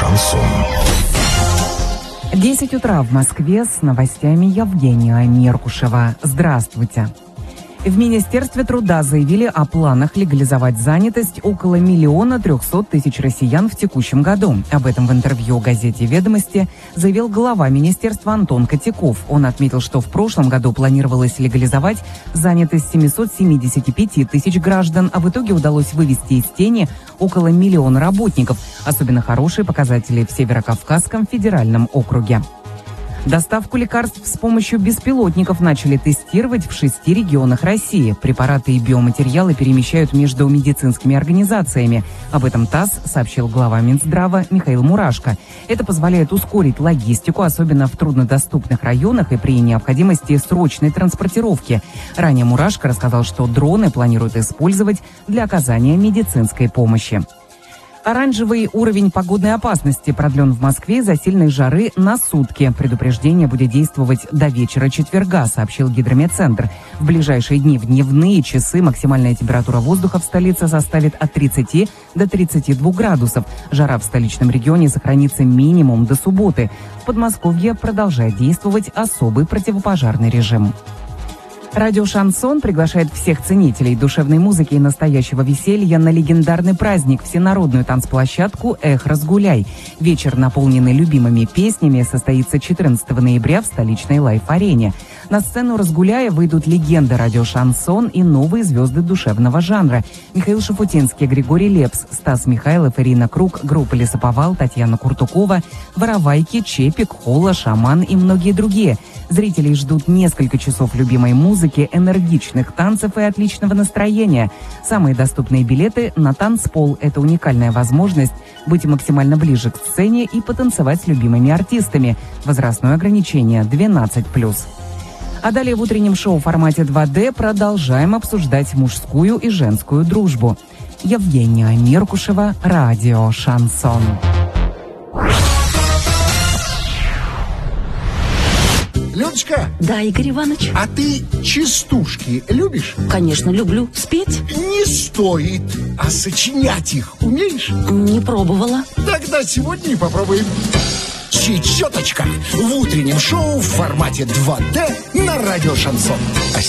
Шансон. 10 утра в Москве, с новостями Евгения Меркушева. Здравствуйте. В Министерстве труда заявили о планах легализовать занятость около 1 300 000 россиян в текущем году. Об этом в интервью газете «Ведомости» заявил глава министерства Антон Котяков. Он отметил, что в прошлом году планировалось легализовать занятость 775 000 граждан, а в итоге удалось вывести из тени около 1 миллиона работников. Особенно хорошие показатели в Северокавказском федеральном округе. Доставку лекарств с помощью беспилотников начали тестировать в 6 регионах России. Препараты и биоматериалы перемещают между медицинскими организациями. Об этом ТАСС сообщил глава Минздрава Михаил Мурашко. Это позволяет ускорить логистику, особенно в труднодоступных районах и при необходимости срочной транспортировки. Ранее Мурашко рассказал, что дроны планируют использовать для оказания медицинской помощи. Оранжевый уровень погодной опасности продлен в Москве из-за сильной жары на сутки. Предупреждение будет действовать до вечера четверга, сообщил Гидрометцентр. В ближайшие дни в дневные часы максимальная температура воздуха в столице составит от 30 до 32 градусов. Жара в столичном регионе сохранится минимум до субботы. В Подмосковье продолжает действовать особый противопожарный режим. Радио «Шансон» приглашает всех ценителей душевной музыки и настоящего веселья на легендарный праздник – всенародную танцплощадку «Эх, разгуляй». Вечер, наполненный любимыми песнями, состоится 14 ноября в столичной лайф-арене. На сцену «Разгуляя» выйдут легенды радио «Шансон» и новые звезды душевного жанра. Михаил Шафутинский, Григорий Лепс, Стас Михайлов, Ирина Круг, группа «Лесоповал», Татьяна Куртукова, Воровайки, Чепик, Холла, Шаман и многие другие. Зрителей ждут несколько часов любимой музыки, энергичных танцев и отличного настроения. Самые доступные билеты на танцпол – это уникальная возможность быть максимально ближе к сцене и потанцевать с любимыми артистами. Возрастное ограничение 12+. А далее в утреннем шоу в формате 2D продолжаем обсуждать мужскую и женскую дружбу. Евгения Меркушева, радио «Шансон». Людочка! Да, Игорь Иванович. А ты частушки любишь? Конечно, люблю. Спеть? Не стоит. А сочинять их умеешь? Не пробовала. Тогда сегодня и попробуем. Чечеточка в утреннем шоу в формате 2D на радио «Шансон».